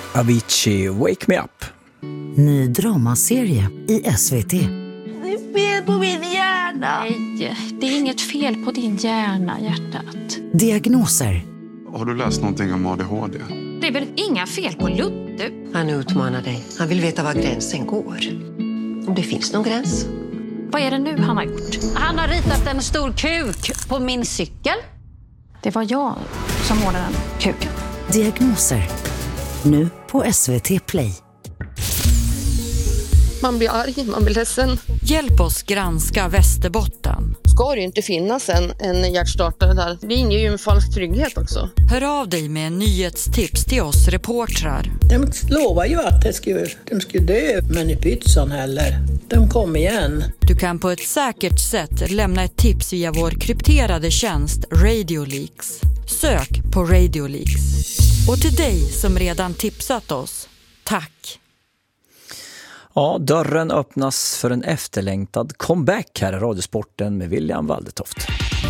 Avicii, Wake Me Up. Ny dramaserie i SVT. Det är fel på min hjärna. Nej, det är inget fel på din hjärna, hjärtat. Diagnoser. Har du läst någonting om ADHD? Det är väl inga fel på Ludde? Han utmanar dig. Han vill veta var gränsen går. Om det finns någon gräns. Vad är det nu han har gjort? Han har ritat en stor kuk på min cykel. Det var jag som målade den kuken. Diagnoser. Nu på SVT Play. Man blir arg, man blir ledsen. Hjälp oss granska Västerbotten. Ska det ju inte finnas en hjärtstartare där. Det inger ju en falsk trygghet också. Hör av dig med nyhetstips till oss reportrar. De lovar ju att de skulle dö, men i pytsan heller. De kom igen. Du kan på ett säkert sätt lämna ett tips via vår krypterade tjänst Radio Leaks. Sök på Radio Leaks. Och till dig som redan tipsat oss, tack! Ja, dörren öppnas för en efterlängtad comeback här i Radiosporten med William Waldetoft.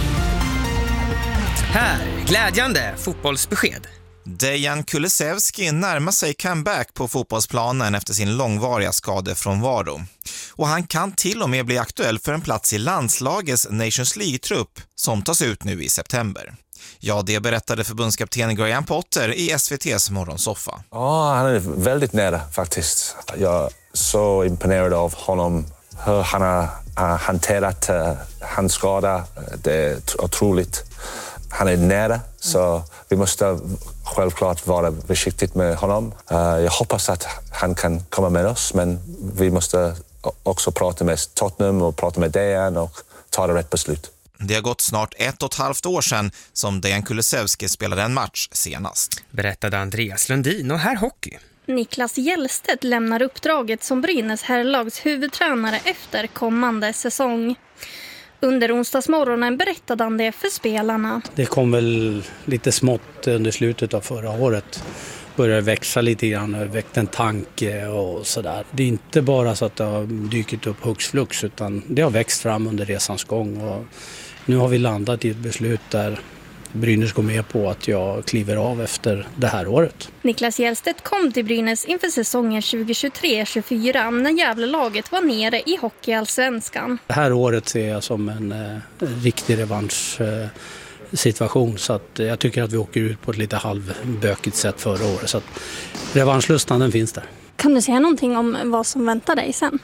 Här, glädjande fotbollsbesked. Dejan Kulusevski närmar sig comeback på fotbollsplanen efter sin långvariga skadefrånvaro. Och han kan till och med bli aktuell för en plats i landslagets Nations League-trupp som tas ut nu i september. Ja, det berättade förbundskapten Graham Potter i SVT:s morgonsoffa. Ja, han är väldigt nära faktiskt. Jag är så imponerad av honom. Hur han har hanterat hans skada. Det är otroligt. Han är nära, så vi måste självklart vara försiktigt med honom. Jag hoppas att han kan komma med oss, men vi måste också prata med Tottenham och prata med Dejan och ta det rätt beslut. Det har gått snart 1,5 år sedan som Dejan Kulusevski spelade en match senast. Berättade Andreas Lundin och här hockey. Niklas Hjellstedt lämnar uppdraget som Brynäs herrlags huvudtränare efter kommande säsong. Under onsdagsmorgonen berättade han det för spelarna. Det kom väl lite smått under slutet av förra året. Började växa lite grann, väckte en tanke och sådär. Det är inte bara så att det har dykt upp hux flux, utan det har växt fram under resans gång. Och nu har vi landat i ett beslut där Brynäs går med på att jag kliver av efter det här året. Niklas Hjellstedt kom till Brynäs inför säsongen 2023-24 när Gävlelaget var nere i hockeyallsvenskan. Det här året ser jag som en riktig revanschsituation, så att jag tycker att vi åker ut på ett lite halvbökigt sätt förra året. Så att revanschlustan, den finns där. Kan du säga någonting om vad som väntar dig sen?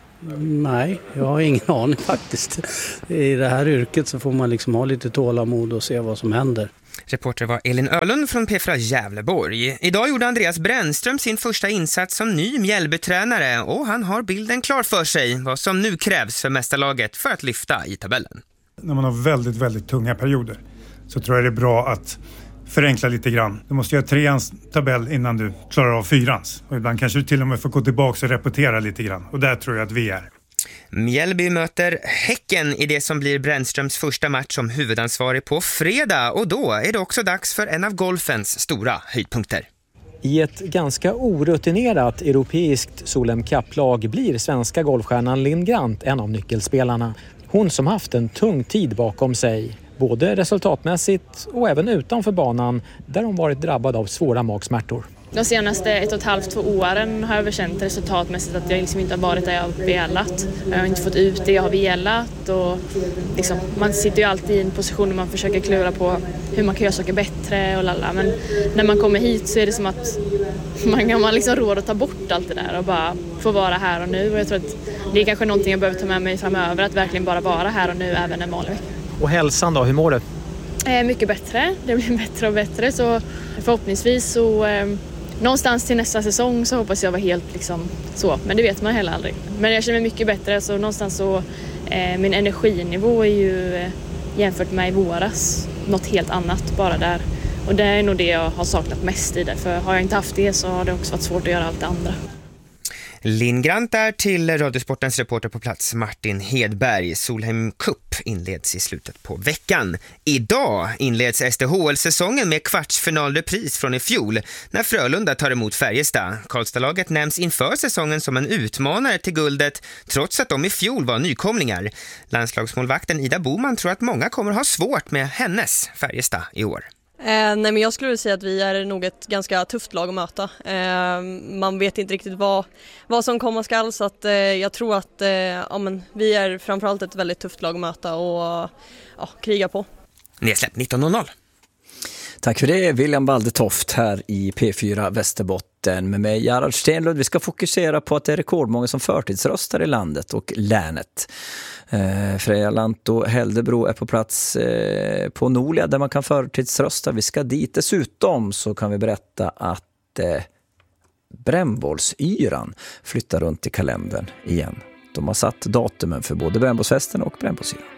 Nej, jag har ingen aning faktiskt. I det här yrket så får man liksom ha lite tålamod och se vad som händer. Reporter var Elin Öhlund från P4 Gävleborg. Idag gjorde Andreas Brännström sin första insats som ny Mjällbytränare och han har bilden klar för sig vad som nu krävs för mästarlaget för att lyfta i tabellen. När man har väldigt, väldigt tunga perioder så tror jag det är bra att förenkla lite grann. Du måste göra 3ans tabell innan du klarar av 4ans. Och ibland kanske du till och med får gå tillbaka och repetera lite grann. Och där tror jag att vi är. Mjällby möter Häcken i det som blir Brännströms första match som huvudansvarig på fredag. Och då är det också dags för en av golfens stora höjdpunkter. I ett ganska orutinerat europeiskt Solheim Cup-lag blir svenska golfstjärnan Linn Grant en av nyckelspelarna. Hon som haft en tung tid bakom sig. Både resultatmässigt och även utanför banan där hon varit drabbad av svåra magsmärtor. De senaste 1,5-2 åren har jag väl känt resultatmässigt att jag liksom inte har varit där jag har velat. Jag har inte fått ut det jag har velat. Och liksom, man sitter ju alltid i en position där man försöker klura på hur man kan göra saker bättre och lalla. Men när man kommer hit så är det som att man liksom råd att ta bort allt det där och bara få vara här och nu. Och jag tror att det är kanske någonting jag behöver ta med mig framöver, att verkligen bara vara här och nu även en vanlig vecka. Och hälsan då, hur mår du? Mycket bättre. Det blir bättre och bättre. Så förhoppningsvis så någonstans till nästa säsong så hoppas jag vara helt liksom så. Men det vet man heller aldrig. Men jag känner mig mycket bättre. Så någonstans så min energinivå är ju jämfört med i våras något helt annat bara där. Och det är nog det jag har saknat mest i det. För har jag inte haft det så har det också varit svårt att göra allt det andra. Linn Grant är till Radiosportens reporter på plats Martin Hedberg. Solheim Cup inleds i slutet på veckan. Idag inleds SDHL-säsongen med kvartsfinalrepris från i fjol när Frölunda tar emot Färjestad. Karlstadlaget nämns inför säsongen som en utmanare till guldet trots att de i fjol var nykomlingar. Landslagsmålvakten Ida Boman tror att många kommer ha svårt med hennes Färjestad i år. Nej, men jag skulle säga att vi är nog ett ganska tufft lag att möta. Man vet inte riktigt vad som komma skall, så att jag tror att vi är framförallt ett väldigt tufft lag att möta och kriga på. Nedsläpp 19.00. Tack för det, William Baldertoft här i P4 Västerbotten med mig, Gerhard Stenlund. Vi ska fokusera på att det är rekordmånga som förtidsröstar i landet och länet. Freja Lantto Häldebro är på plats på Nolia där man kan förtidsrösta. Vi ska dit. Dessutom så kan vi berätta att Brännbollsyran flyttar runt i kalendern igen. De har satt datumen för både Brännbollsfesten och Brännbollsyran.